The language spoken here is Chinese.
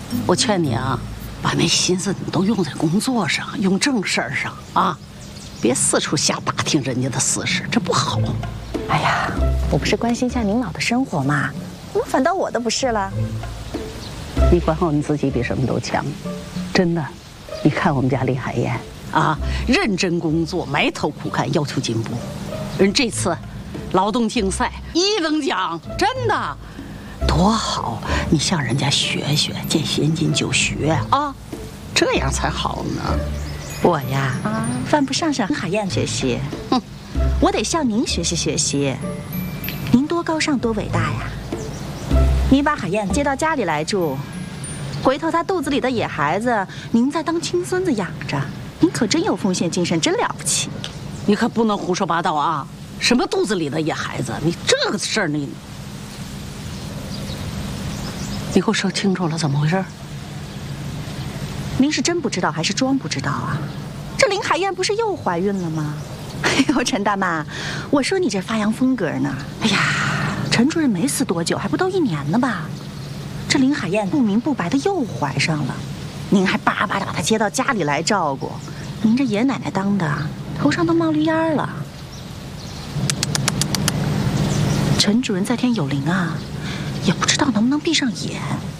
我劝你啊，把那心思都用在工作上，用正事儿上啊，别四处瞎打听人家的私事，这不好。 哎呀，我不是关心一下您老的生活吗？怎么反倒我的不是了？ 你管好你自己比什么都强，真的。你看我们家林海燕啊，认真工作，埋头苦干，要求进步。人这次劳动竞赛1等奖，真的多好！你向人家学学，见先进就学啊，这样才好呢。 我呀，犯不上向海燕学习，我得向您学习学习。您多高尚多伟大呀！您把海燕接到家里来住，回头她肚子里的野孩子，您再当亲孙子养着，您可真有奉献精神，真了不起。 你可不能胡说八道啊！什么肚子里的野孩子？你这个事儿你给我说清楚了，怎么回事？ 您是真不知道还是装不知道啊？这林海燕不是又怀孕了吗？哎呦，陈大妈，我说你这发扬风格呢。哎呀，陈主任没死多久，还不到1年呢吧？这林海燕不明不白的又怀上了，您还巴巴的把她接到家里来照顾，您这爷奶奶当的头上都冒绿烟了。陈主任在天有灵啊，也不知道能不能闭上眼。